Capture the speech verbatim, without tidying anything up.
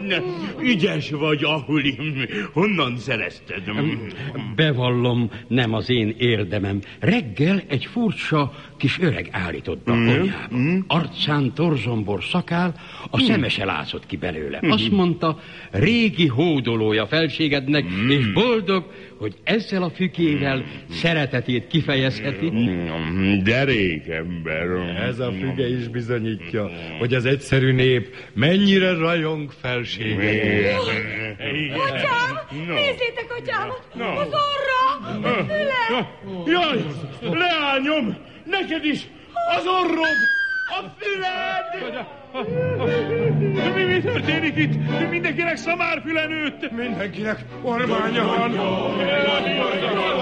Ügyes vagy, Ahulim. Honnan szerezted? Bevallom, nem az én érdemem. Reggel egy furcsa kis öreg állított be a konyhába. Mm. Arcán torzombor szakál, a mm. szeme se látszott ki belőle. Mm. Azt mondta, régi hódolója felségednek, mm. és boldog, hogy ezzel a fügével mm. szeretetét kifejezheti. Mm. De régember. Ez a füge is bizonyítja, hogy az egyszerű nép mennyire rajong felségednek. Atyám, nézzétek atyámat, az orra, a füle. Jaj, leányom, neked is az orrod, a füled. Mi, mi történik itt? Mindenkinek szamárfüle nőtt. Mindenkinek ormánya van.